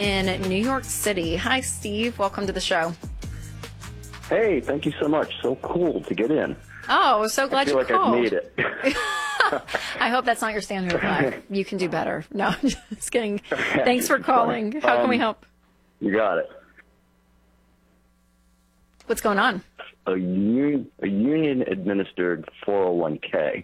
in New York City. Hi, Steve. Welcome to the show. Hey, thank you so much. So cool to get in. Oh, so glad you called. I feel like I've made it. I hope that's not your standard of life. You can do better. No, I'm just kidding. Thanks for calling. How can we help? You got it. What's going on? A union-administered 401k.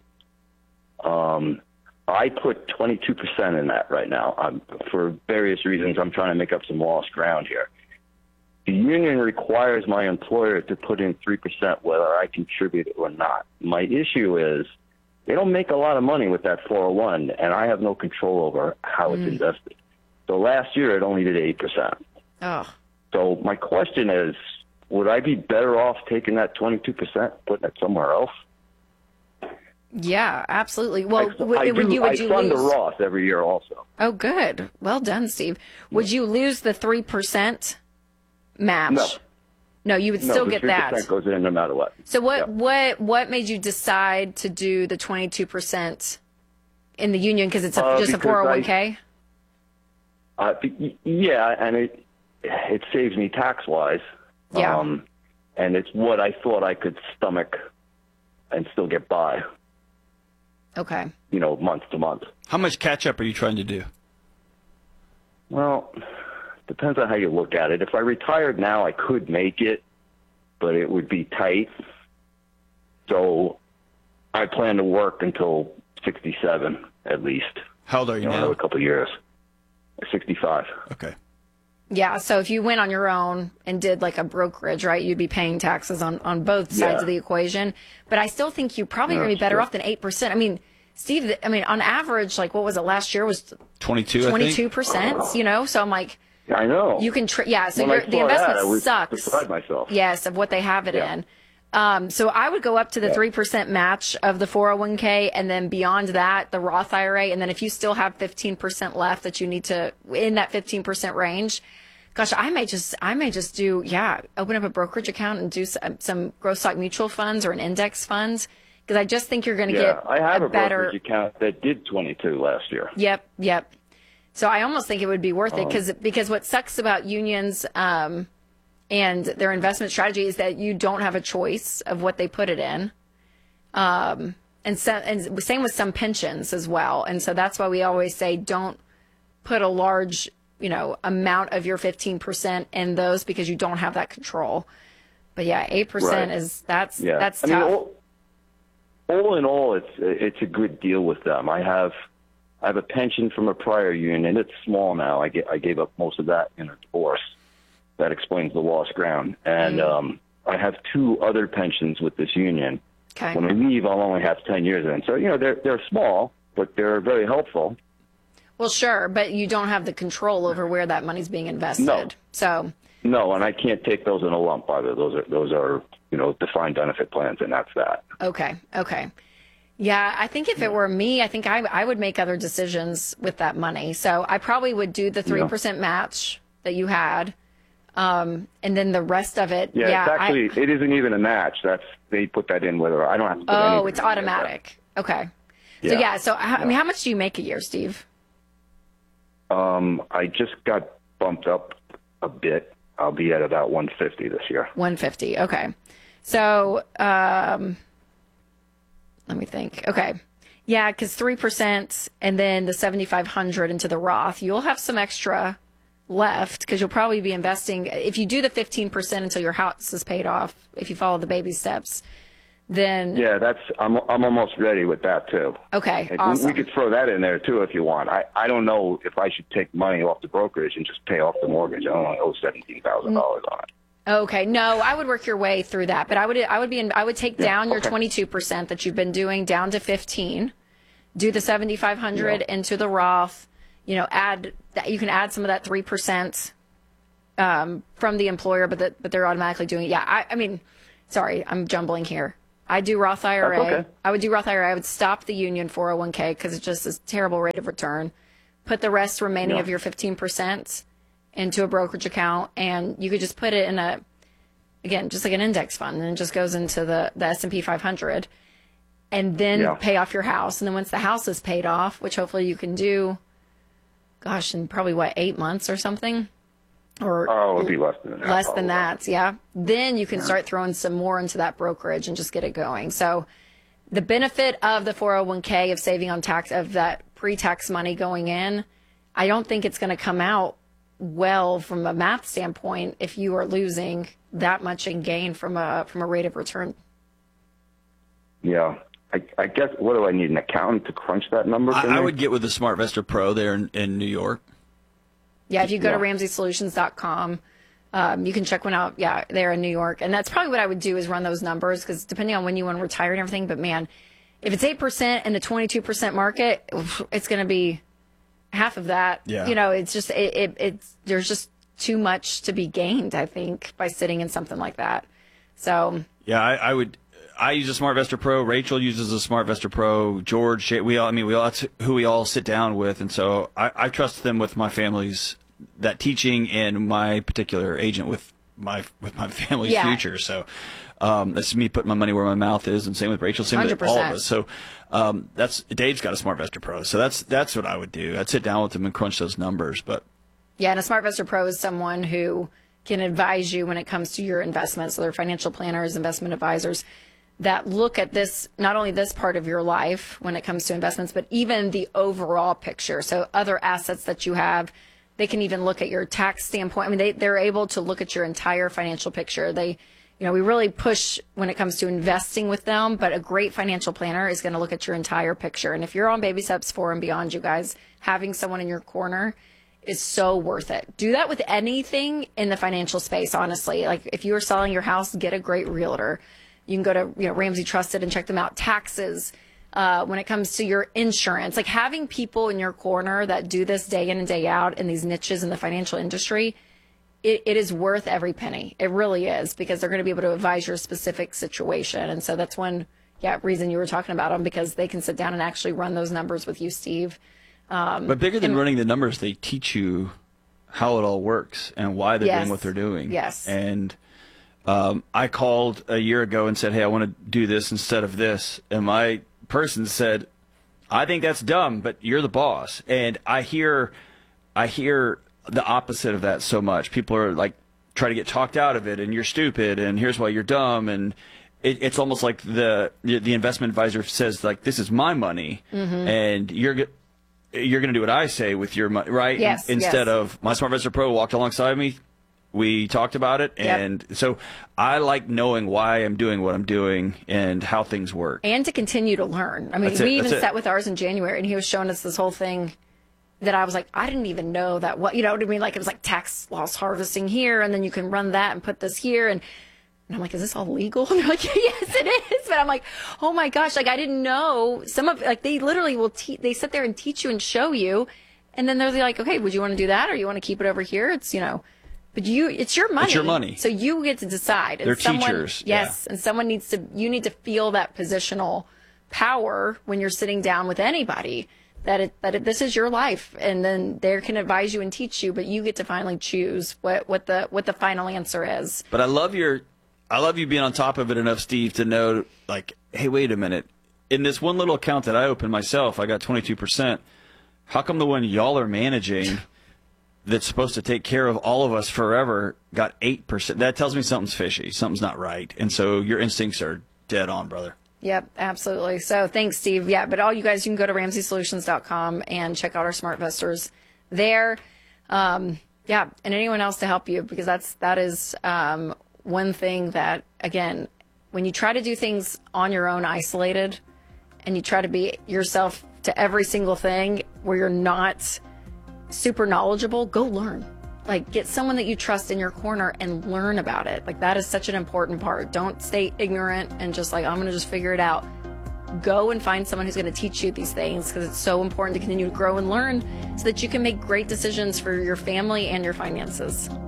I put 22% in that right now. For various reasons, I'm trying to make up some lost ground here. The union requires my employer to put in 3% whether I contribute or not. My issue is they don't make a lot of money with that 401, and I have no control over how it's invested. So last year, it only did 8%. Oh. So my question is, would I be better off taking that 22%, putting it somewhere else? Yeah, absolutely. Well, I would you fund lose? a Roth every year also. Oh, good. Well done, Steve. Would you lose the 3% match? No. No, you would still get that. 3% goes in no matter what. So what made you decide to do the 22% in the union? Because it's just a 401k? Yeah, and it saves me tax-wise. Yeah. And it's what I thought I could stomach and still get by. Okay. Month to month. How much catch-up are you trying to do? Well, depends on how you look at it. If I retired now, I could make it, but it would be tight. So I plan to work until 67 at least. How old are you now? Another couple of years. 65. Okay. Yeah, so if you went on your own and did like a brokerage, right, you'd be paying taxes on both sides of the equation. But I still think you're probably going to be better off than 8%. I mean, Steve, on average, like what was it last year was 22%, So I'm like, I know. You can, so the investment sucks. Beside myself. Yes, of what they have it in. So I would go up to the 3% match of the 401k, and then beyond that, the Roth IRA. And then if you still have 15% left that you need to, in that 15% range, gosh, I may just do, open up a brokerage account and do some growth stock mutual funds or an index fund. Because I just think you're going to get I have a better brokerage account that did 22 last year. Yep. So I almost think it would be worth it because what sucks about unions and their investment strategy is that you don't have a choice of what they put it in. And same with some pensions as well. And so that's why we always say don't put a large, amount of your 15% in those because you don't have that control. But 8% is that's tough. All in all, it's a good deal with them. I have a pension from a prior union. It's small now. I gave up most of that in a divorce. That explains the lost ground. And I have 2 other pensions with this union. Okay. When I leave, I'll only have 10 years in. So, they're small, but they're very helpful. Well, sure, but you don't have the control over where that money's being invested. No. So. No, and I can't take those in a lump either. Those are defined benefit plans, and that's that. Okay. Yeah, I think if it were me, I think I would make other decisions with that money. So I probably would do the 3% match that you had. And then the rest of it. Yeah, it isn't even a match. They put that in whether I don't have to put anything. Oh, it's automatic. Okay. So how much do you make a year, Steve? I just got bumped up a bit. I'll be at about 150 this year. 150. Okay. So, let me think. Okay. Yeah, because 3% and then the 7,500 into the Roth, you'll have some extra left because you'll probably be investing. If you do the 15% until your house is paid off, if you follow the baby steps, then I'm almost ready with that too. Okay, and awesome. We could throw that in there too if you want. I don't know if I should take money off the brokerage and just pay off the mortgage. I only owe $17,000 on it. Okay, no, I would work your way through that, but I would take down your 22% that you've been doing down to 15. Do the 7,500 into the Roth. You can add some of that 3% from the employer, but they're automatically doing it. Yeah, I mean, sorry, I'm jumbling here. I do Roth IRA. Okay. I would do Roth IRA. I would stop the union 401k because it's just a terrible rate of return. Put the rest remaining of your 15% into a brokerage account, and you could just put it in just like an index fund, and it just goes into the S&P 500, and then pay off your house. And then once the house is paid off, which hopefully you can do, gosh, in probably 8 months or something, or Oh, it'd be less than that. less than probably. that. Yeah. Then you can start throwing some more into that brokerage and just get it going. So the benefit of the 401k, of saving on tax, of that pre-tax money going in, I don't think it's going to come out well from a math standpoint if you are losing that much in gain from a rate of return. Yeah. I guess, what do I need, an accountant to crunch that number for me? I would get with the SmartVestor Pro there in New York. Yeah, if you go to RamseySolutions.com, you can check one out. Yeah, there in New York. And that's probably what I would do, is run those numbers, because depending on when you want to retire and everything. But man, if it's 8% in the 22% market, it's going to be half of that. Yeah. You know, it's just, there's just too much to be gained, I think, by sitting in something like that. So Yeah, I use a SmartVestor Pro. Rachel uses a SmartVestor Pro. George, that's who we all sit down with, and so I trust them with my family's that teaching and my particular agent with my family's future. So that's me putting my money where my mouth is, and same with Rachel, same with all of us. So that's Dave's got a SmartVestor Pro, so that's what I would do. I'd sit down with him and crunch those numbers. But yeah, and a SmartVestor Pro is someone who can advise you when it comes to your investments. So they're financial planners, investment advisors that look at this, not only this part of your life when it comes to investments, but even the overall picture. So other assets that you have, they can even look at your tax standpoint. I mean, they're able to look at your entire financial picture. We really push when it comes to investing with them, but a great financial planner is going to look at your entire picture. And if you're on Baby Steps 4 and beyond, you guys, having someone in your corner is so worth it. Do that with anything in the financial space, honestly. Like if you are selling your house, get a great realtor. You can go to Ramsey Trusted and check them out. Taxes, when it comes to your insurance, like having people in your corner that do this day in and day out in these niches in the financial industry, it is worth every penny. It really is, because they're going to be able to advise your specific situation. And so that's one reason you were talking about them, because they can sit down and actually run those numbers with you, Steve. But bigger than running the numbers, they teach you how it all works and why they're doing what they're doing. Yes. And I called a year ago and said, hey, I want to do this instead of this. And my person said, I think that's dumb, but you're the boss. And I hear the opposite of that so much. People are like, try to get talked out of it, and you're stupid, and here's why you're dumb. And it's almost like the investment advisor says, like, this is my money, and you're going to do what I say with your money, right? Yes. Instead of my SmartVestor Pro walked alongside me. We talked about it, and so I like knowing why I'm doing what I'm doing and how things work. And to continue to learn. I mean, we even sat with ours in January, and he was showing us this whole thing that I was like, I didn't even know that. What, you know what I mean? Like, it was like tax loss harvesting here, and then you can run that and put this here. And I'm like, is this all legal? And they're like, yes, it is. But I'm like, oh my gosh, like, I didn't know. Some of, like, they literally will they sit there and teach you and show you. And then they're like, okay, would you want to do that, or you want to keep it over here? It's, but it's your money. It's your money. So you get to decide. And they're teachers. Yes. Yeah. And someone you need to feel that positional power when you're sitting down with anybody, that this is your life. And then they can advise you and teach you, but you get to finally choose what the final answer is. But I love you being on top of it enough, Steve, to know, like, hey, wait a minute. In this one little account that I opened myself, I got 22%. How come the one y'all are managing that's supposed to take care of all of us forever got 8%? That tells me something's fishy. Something's not right. And so your instincts are dead on, brother. Yep, absolutely. So thanks, Steve. Yeah, but all you guys, you can go to RamseySolutions.com and check out our SmartVestors there. And anyone else to help you, because that is one thing that, again, when you try to do things on your own, isolated, and you try to be yourself to every single thing where you're not super knowledgeable, go learn. Like, get someone that you trust in your corner and learn about it. Like, that is such an important part. Don't stay ignorant and just like, I'm going to just figure it out. Go and find someone who's going to teach you these things, because it's so important to continue to grow and learn so that you can make great decisions for your family and your finances.